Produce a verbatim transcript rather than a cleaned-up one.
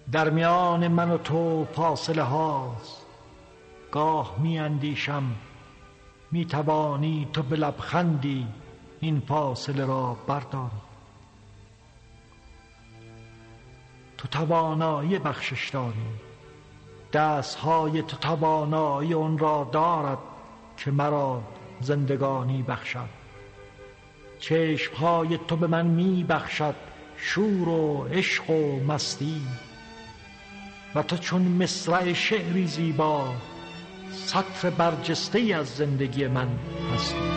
در میان من و تو فاصله هاست، گاه می اندیشم می توانی تو به لبخندی این فاصله را برداری. تو توانایی بخشش داری، دستهای تو توانایی اون را دارد که مرا زندگانی بخشد. چشمهای تو به من می بخشد شور و عشق و مستی، و تو چون مصرع شعری زیبا سطر برجسته‌ای از زندگی من هستی.